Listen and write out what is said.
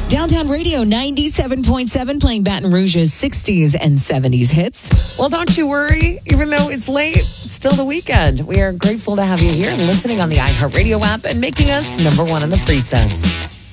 Downtown Radio 97.7 playing Baton Rouge's 60s and 70s hits. Well, don't you worry. Even though it's late, it's still the weekend. We are grateful to have you here and listening on the iHeartRadio app and making us number one in the presets.